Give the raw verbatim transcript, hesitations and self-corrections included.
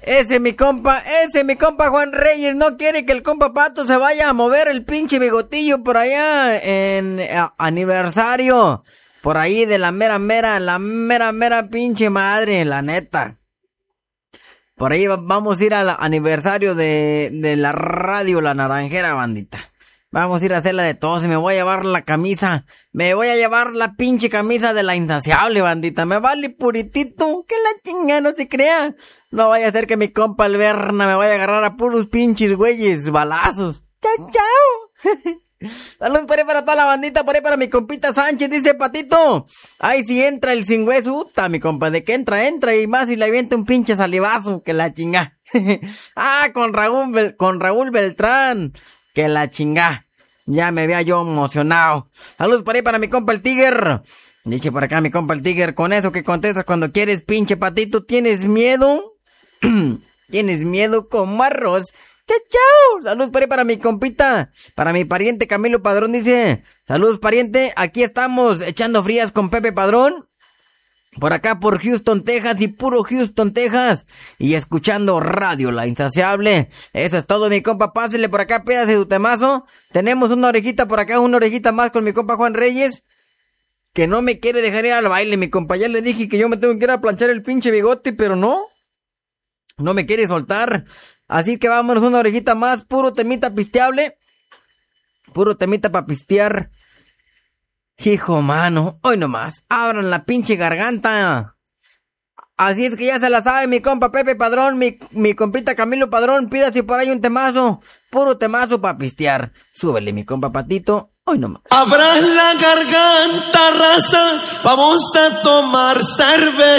Ese mi compa, ese mi compa Juan Reyes no quiere que el compa Pato se vaya a mover el pinche bigotillo por allá en a, aniversario. Por ahí de la mera mera, la mera mera pinche madre, la neta. Por ahí vamos a ir al aniversario de, de la radio La Naranjera, bandita. Vamos a ir a hacerla de todos y me voy a llevar la camisa. Me voy a llevar la pinche camisa de La Insaciable, bandita. Me vale puritito. Que la chinga no se crea. No vaya a ser que mi compa Alberna me vaya a agarrar a puros pinches güeyes balazos. Chao, chao. Saludos por ahí para toda la bandita, por ahí para mi compita Sánchez, dice Patito. Ay, si entra el sin hueso, uta, mi compa, de que entra, entra y más y le avienta un pinche salivazo, que la chinga. Ah, con Raúl, Bel- con Raúl Beltrán, que la chinga. Ya me había yo emocionado. Saludos por ahí para mi compa el Tiger. Dice por acá mi compa el Tiger, con eso que contestas cuando quieres, pinche Patito, ¿tienes miedo? ¿Tienes miedo como arroz? ¡Chao, chao! Saludos por ahí para mi compita, para mi pariente Camilo Padrón, dice. Saludos, pariente, aquí estamos echando frías con Pepe Padrón. Por acá por Houston, Texas y puro Houston, Texas. Y escuchando Radio La Insaciable. Eso es todo, mi compa, pásele por acá, pídase su temazo. Tenemos una orejita por acá, una orejita más con mi compa Juan Reyes, que no me quiere dejar ir al baile, mi compa. Ya le dije que yo me tengo que ir a planchar el pinche bigote, pero no. No me quiere soltar. Así que vámonos una orejita más, puro temita pisteable. Puro temita pa' pistear. Hijo mano, hoy nomás, abran la pinche garganta. Así es que ya se la sabe mi compa Pepe Padrón, mi, mi compita Camilo Padrón, pídase por ahí un temazo, puro temazo pa' pistear. Súbele mi compa Patito, hoy nomás. Abran la garganta, raza, vamos a tomar cerveza.